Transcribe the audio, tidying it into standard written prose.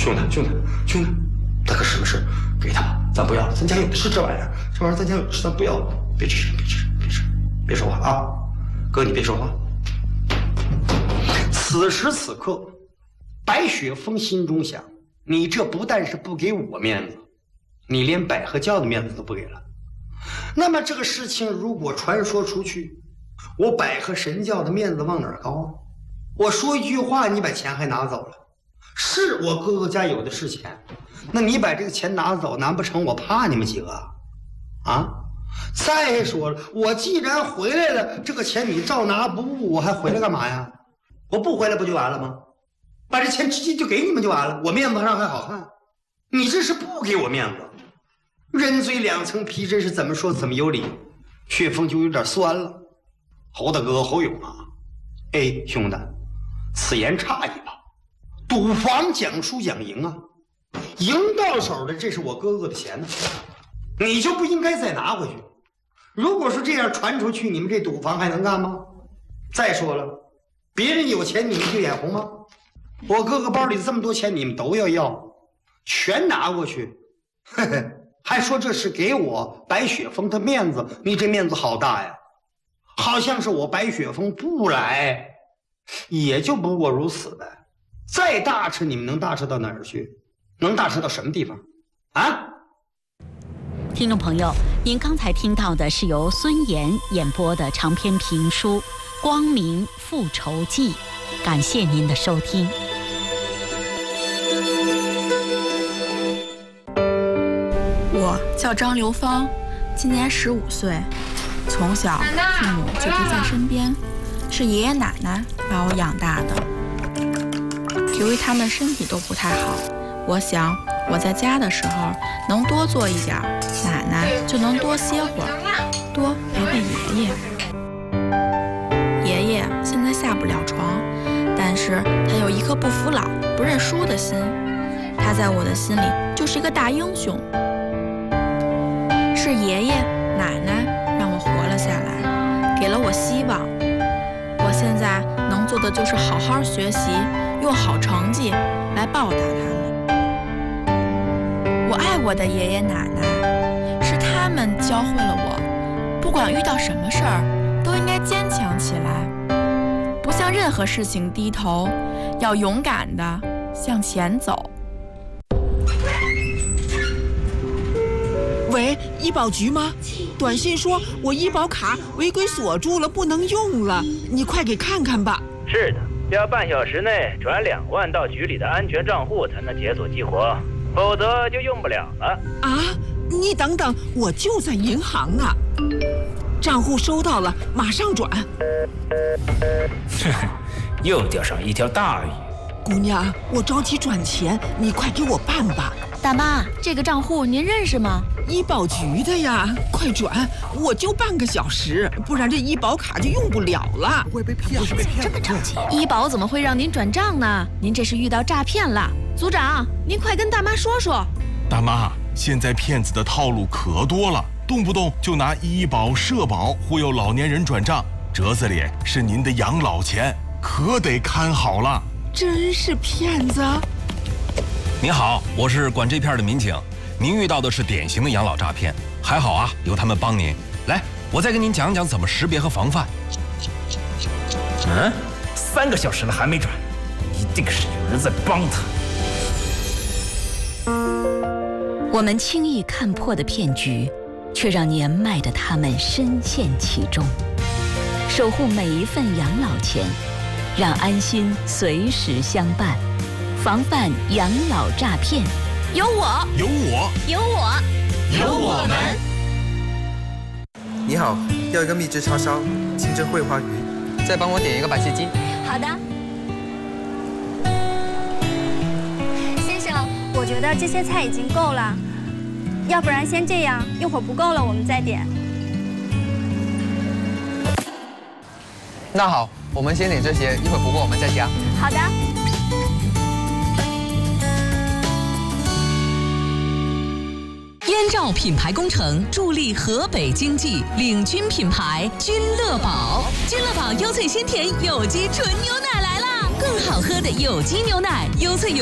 兄弟，大哥什么事？给他吧，咱不要，咱家有的是这玩意儿，咱家有的是，咱不要，别吱声，别说话啊！哥，你别说话。此时此刻，白雪峰心中想：你这不但是不给我面子，你连百合教的面子都不给了。那么这个事情如果传说出去，我百合神教的面子往哪儿高啊？我说一句话，你把钱还拿走了，是我哥哥家有的是钱，那你把这个钱拿走，难不成我怕你们几个啊？再说了，我既然回来了，这个钱你照拿不误，我还回来干嘛呀？我不回来不就完了吗？把这钱直接就给你们就完了，我面子上还好看。你这是不给我面子，人嘴两层皮，真是怎么说怎么有理。雪峰就有点酸了。侯大哥侯勇啊，哎，兄弟，此言差矣吧？赌房讲输讲赢啊，赢到手的这是我哥哥的钱呢，你就不应该再拿回去。如果说这样传出去，你们这赌房还能干吗？再说了，别人有钱你们就眼红吗？我哥哥包里这么多钱，你们都要，全拿过去，嘿嘿，还说这是给我白雪峰的面子，你这面子好大呀！好像是我白雪峰不来，也就不过如此呗。再大吃，你们能大吃到哪儿去？能大吃到什么地方？啊？ 听众朋友，您刚才听到的是由孙岩演播的长篇评书《光明复仇记》，感谢您的收听。 我叫张刘芳，今年15岁，从小父母就不在身边，是爷爷奶奶把我养大的。由于他们身体都不太好，我想我在家的时候能多做一点，奶奶就能多歇会儿，多陪陪爷爷。爷爷现在下不了床，但是他有一颗不服老、不认输的心，他在我的心里就是一个大英雄。是爷爷奶奶让我活了下来，给了我希望。我现在能做的就是好好学习，用好成绩来报答他们。我爱我的爷爷奶奶，是他们教会了我，不管遇到什么事儿，都应该坚强起来，不向任何事情低头，要勇敢地向前走。 喂，医保局吗？短信说我医保卡违规锁住了，不能用了，你快给看看吧。 是的，要半小时内转2万到局里的安全账户才能解锁激活，否则就用不了了。 啊，你等等，我就在银行呢。账户收到了，马上转。 又钓上一条大鱼。 姑娘，我着急转钱，你快给我办吧。 大妈，这个账户您认识吗？ 医保局的呀，快转！我就半个小时，不然这医保卡就用不了了。 会被骗？这么着急？医保怎么会让您转账呢？您这是遇到诈骗了。组长，您快跟大妈说说。 大妈，现在骗子的套路可多了，动不动就拿医保、社保忽悠老年人转账，折子里是您的养老钱，可得看好了。 真是骗子！ 您好，我是管这片的民警。您遇到的是典型的养老诈骗，还好啊，有他们帮您。来，我再跟您讲讲怎么识别和防范。 3个小时了还没转，一定是有人在帮他。 我们轻易看破的骗局，却让年迈的他们深陷其中。守护每一份养老钱，让安心随时相伴，防范养老诈骗。有我， 有我， 有我， 有我们。 你好，要一个秘制叉烧，清蒸桂花鱼，再帮我点一个白切鸡。 好的。先生，我觉得这些菜已经够了，要不然先这样，一会儿不够了我们再点。 那好，我们先点这些，一会儿不够我们再加。 好的。 燕赵品牌工程助力河北经济，领军品牌君乐宝。君乐宝优萃鲜甜有机纯牛奶来啦！更好喝的有机牛奶，优萃有